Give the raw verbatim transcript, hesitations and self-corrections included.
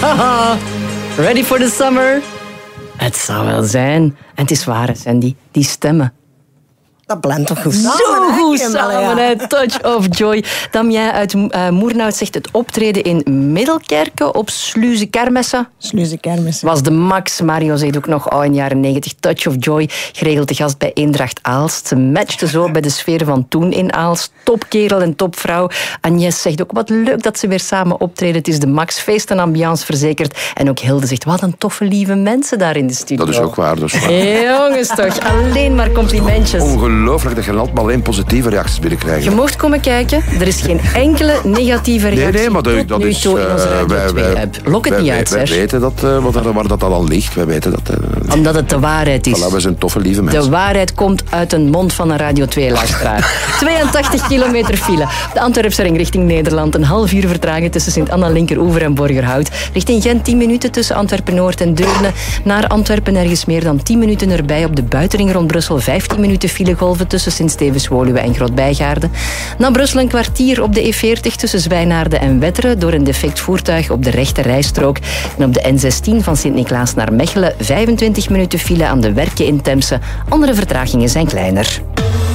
Ready for the summer? Het zou wel zijn. En het is waar, Sandy. Die stemmen. Dat blendt toch goed samen? Zo goed hè, samen, hè? Touch of Joy. Damien uit uh, Moernout zegt het optreden in Middelkerke op Sluze Kermessen. Sluze Kermessen. Was de max. Mario zegt ook nog, oh, in de jaren negentig, Touch of Joy. Geregeld de gast bij Eendracht Aalst. Ze matchte zo bij de sfeer van toen in Aalst. Topkerel en topvrouw. Agnes zegt ook, wat leuk dat ze weer samen optreden. Het is de max. Feest en ambiance verzekerd. En ook Hilde zegt, wat een toffe, lieve mensen daar in de studio. Dat is ook waar. Dat is waar. Jongens toch, alleen maar complimentjes. Ongelooflijk dat je altijd maar alleen positieve reacties binnenkrijgt. Je mocht komen kijken. Er is geen enkele negatieve reactie. Nee, nee, maar dat, tot dat nu is... toe in onze Uh, wij, wij, Lok het wij, niet uit, wij, wij zeg. weten dat, uh, wat, waar dat al ligt. Wij weten dat... Uh, Omdat het de waarheid is. Voilà, wij zijn toffe, lieve mensen. De waarheid komt uit de mond van een Radio twee-luisteraar. tweeëntachtig kilometer file. De Antwerpse ring richting Nederland. Een half uur vertragen tussen Sint-Anna, Linkeroever en Borgerhout. Richting Gent tien minuten tussen Antwerpen-Noord en Deurne. Naar Antwerpen ergens meer dan tien minuten erbij. Op de buitenring rond Brussel vijftien minuten filegolven tussen Sint-Stevens-Woluwe en Grootbijgaarden. Na Brussel een kwartier op de E veertig tussen Zwijnaarden en Wetteren door een defect voertuig op de rechte rijstrook. En op de N zestien van Sint-Niklaas naar Mechelen vijfentwintig minuten file aan de Werken in Temse. Andere vertragingen zijn kleiner.